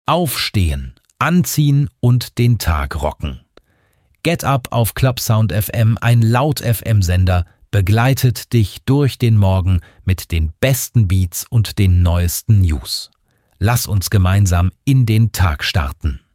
Aufstehen, anziehen und den Tag rocken. Get Up auf Clubsound FM, ein Laut-FM-Sender, begleitet dich durch den Morgen mit den besten Beats und den neuesten News. Lass uns gemeinsam in den Tag starten.